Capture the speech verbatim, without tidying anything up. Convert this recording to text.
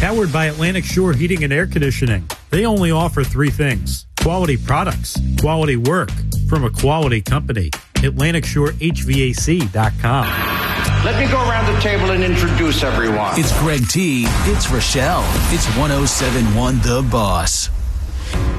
Powered by Atlantic Shore Heating and Air Conditioning. They only offer three things: quality products, quality work, from a quality company. Atlantic Shore H V A C dot com. Let me go around the table and introduce everyone. It's Greg T. It's Rochelle. It's one oh seven point one The Boss.